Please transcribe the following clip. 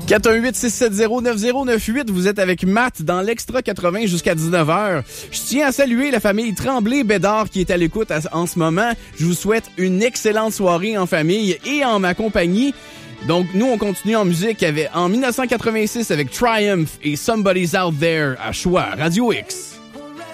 418-670-9098, vous êtes avec Matt dans l'Extra 80 jusqu'à 19h. Je tiens à saluer la famille Tremblay-Bédard qui est à l'écoute en ce moment. Je vous souhaite une excellente soirée en famille et en ma compagnie. Donc, nous, on continue en musique en 1986 avec Triumph et Somebody's Out There à Choix Radio X.